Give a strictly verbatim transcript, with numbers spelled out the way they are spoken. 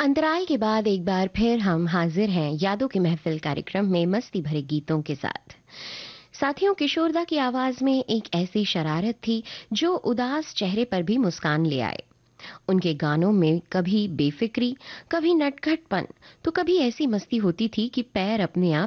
अंतराल के बाद एक बार फिर हम हाजिर हैं यादों की महफिल कार्यक्रम में मस्ती भरे गीतों के साथ। साथियों, किशोरदा की आवाज में एक ऐसी शरारत थी जो उदास चेहरे पर भी मुस्कान ले आए। उनके गानों में कभी बेफिक्री, कभी नटखटपन, तो कभी ऐसी मस्ती होती थी कि पैर अपने आप